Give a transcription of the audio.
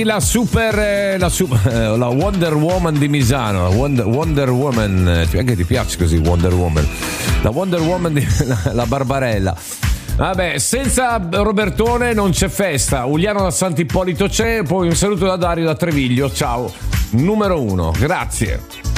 La Wonder Woman di Misano, Wonder Woman, anche ti piace così Wonder Woman, la Wonder Woman la Barbarella. Vabbè, senza Robertone non c'è festa. Uliano da Sant'Ippolito c'è, poi un saluto da Dario da Treviglio, ciao numero 1, grazie.